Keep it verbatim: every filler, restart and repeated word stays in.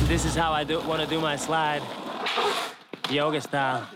This is how I do want to do my slide, yoga style.